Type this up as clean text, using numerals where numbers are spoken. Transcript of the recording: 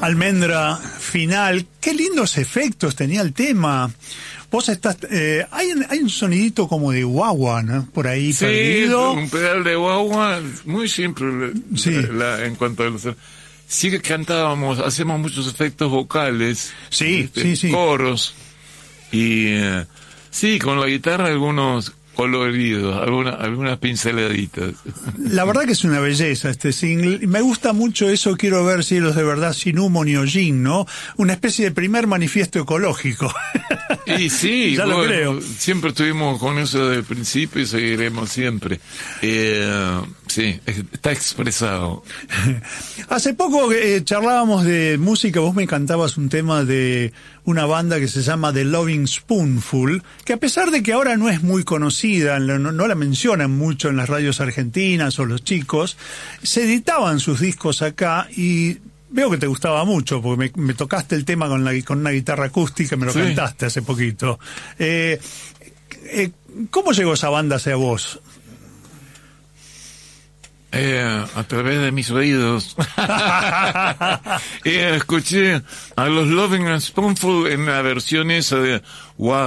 almendra final. Qué lindos efectos tenía el tema. Vos estás, hay un sonidito como de guagua, ¿no? Por ahí sí, perdido. Un pedal de guagua, muy simple Sí. en cuanto a los... Sí que cantábamos, hacemos muchos efectos vocales, Sí, sí. coros, y sí, con la guitarra algunos coloridos, algunas pinceladitas. La verdad que es una belleza este single. Me gusta mucho eso, quiero ver cielos de verdad sin humo ni hollín, ¿no? Una especie de primer manifiesto ecológico. Y sí, ya bueno, lo creo. Siempre estuvimos con eso desde el principio y seguiremos siempre. Sí, está expresado. Hace poco charlábamos de música, vos me cantabas un tema de una banda que se llama The Loving Spoonful, que a pesar de que ahora no es muy conocida, no la mencionan mucho en las radios argentinas o los chicos, se editaban sus discos acá y veo que te gustaba mucho, porque me tocaste el tema con una guitarra acústica, me lo cantaste hace poquito. ¿Cómo llegó esa banda hacia vos? A través de mis oídos. Escuché a los Loving Spoonful en la versión esa de What